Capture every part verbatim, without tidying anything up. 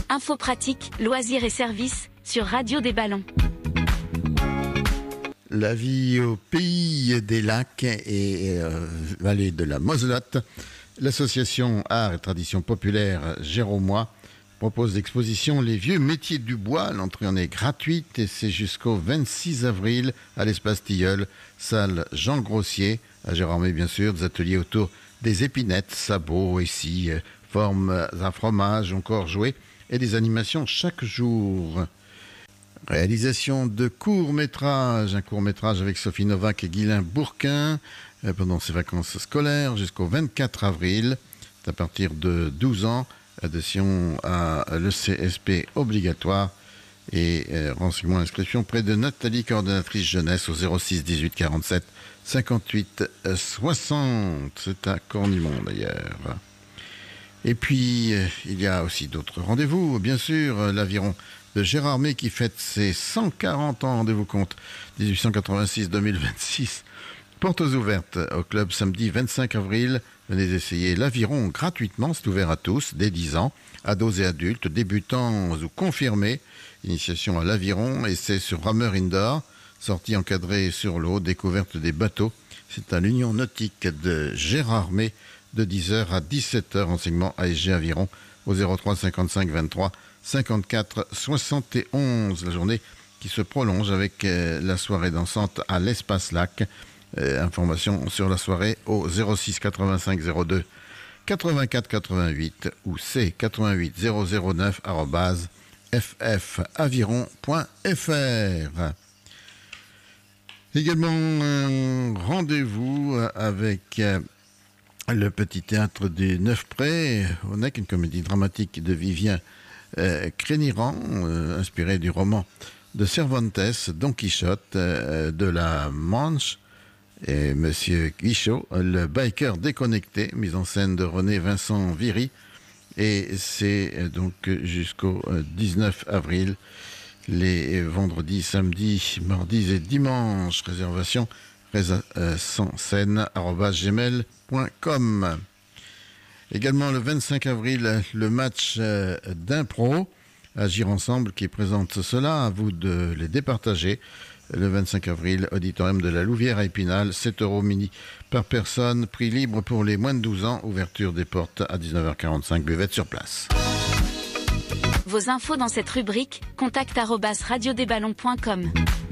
Infos pratiques, loisirs et services sur Radio des Ballons. La vie au pays des lacs et euh, vallée de la Moselotte, l'association Art et Tradition Populaire Géromois propose l'exposition Les Vieux Métiers du Bois. L'entrée en est gratuite et c'est jusqu'au vingt-six avril à l'Espace Tilleul, salle Jean Grossier, à Gérardmer bien sûr, des ateliers autour des épinettes, sabots, essis, formes à fromage, encore jouets et des animations chaque jour. Réalisation de courts-métrages, un court-métrage avec Sophie Novak et Guylain Bourquin pendant ses vacances scolaires jusqu'au vingt-quatre avril, à partir de douze ans. Adhésion à l'E C S P obligatoire et euh, renseignements inscription près de Nathalie, coordonnatrice jeunesse au zéro six dix-huit quarante-sept cinquante-huit soixante. C'est à Cornimont d'ailleurs. Et puis euh, il y a aussi d'autres rendez-vous, bien sûr, euh, l'Aviron de Gérardmer qui fête ses cent quarante ans, rendez-vous compte, dix-huit cent quatre-vingt-six à deux mille vingt-six. Portes ouvertes au club samedi vingt-cinq avril. Venez essayer l'Aviron gratuitement, c'est ouvert à tous, dès dix ans, ados et adultes, débutants ou confirmés. Initiation à l'Aviron et c'est sur rameur indoor, sortie encadrée sur l'eau, découverte des bateaux. C'est à l'Union Nautique de Gérardmer de dix heures à dix-sept heures. Renseignement A S G Aviron au zéro trois cinquante-cinq vingt-trois cinquante-quatre soixante et onze. La journée qui se prolonge avec la soirée dansante à l'Espace Lac. Euh, information sur la soirée au zéro six quatre-vingt-cinq zéro deux quatre-vingt-quatre quatre-vingt-huit ou c quatre-vingt-huit zéro zéro neuf arobase f f aviron point f r. Également un rendez-vous avec euh, le petit théâtre du Neuf-Prés, on a une comédie dramatique de Vivien euh, Créniran, euh, inspirée du roman de Cervantes, Don Quichotte euh, de la Manche. Et Monsieur Guichot, le biker déconnecté, mise en scène de René Vincent Viry. Et c'est donc jusqu'au dix-neuf avril, les vendredis, samedis, mardis et dimanches. Réservation sans scène arobase gmail point com. Également le vingt-cinq avril, le match d'impro Agir Ensemble qui présente cela. À vous de les départager. Le vingt-cinq avril, auditorium de la Louvière à Épinal, sept euros mini par personne, prix libre pour les moins de douze ans, ouverture des portes à dix-neuf heures quarante-cinq, buvette sur place. Vos infos dans cette rubrique, contact arobase radio des ballons point com.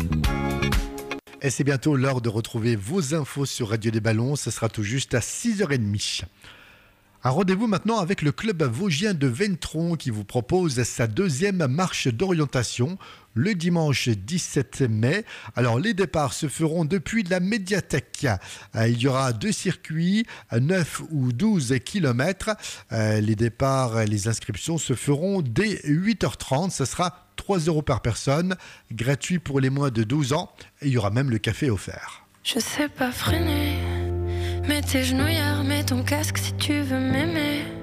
Et c'est bientôt l'heure de retrouver vos infos sur Radio des Ballons, ce sera tout juste à six heures trente. Un rendez-vous maintenant avec le club vosgien de Ventron qui vous propose sa deuxième marche d'orientation le dimanche dix-sept mai. Alors les départs se feront depuis la médiathèque. Il y aura deux circuits, neuf ou douze kilomètres. Les départs, les inscriptions se feront dès huit heures trente. Ce sera trois euros par personne, gratuit pour les moins de douze ans. Et il y aura même le café offert. Je sais pas freiner. Mets tes genouillères, mets ton casque si tu veux m'aimer.